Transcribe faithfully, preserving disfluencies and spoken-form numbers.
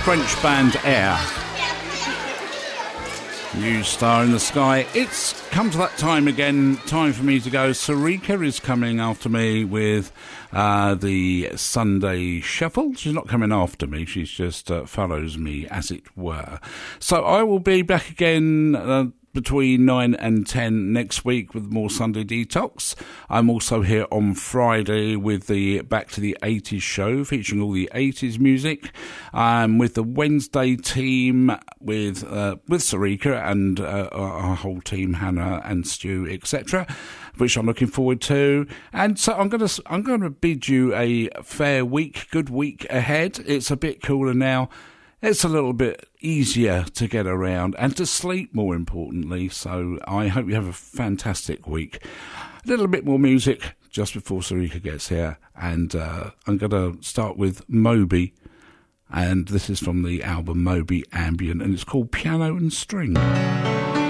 French band Air. New Star in the Sky. It's come to that time again, time for me to go. Sarika is coming after me with uh, the Sunday Shuffle. She's not coming after me, she's just uh, follows me, as it were. So I will be back again uh, between nine and ten next week with more Sunday Detox. I'm also here on Friday with the Back to the eighties show, featuring all the eighties music. I'm with the Wednesday team with uh, with Sarika and uh, our whole team, Hannah and Stu, et cetera, which I'm looking forward to. And so I'm going to I'm going to bid you a fair week, good week ahead. It's a bit cooler now. It's a little bit easier to get around and to sleep, more importantly. So I hope you have a fantastic week. A little bit more music just before Sarika gets here. And uh, I'm going to start with Moby. And this is from the album Moby Ambient. And it's called Piano and String.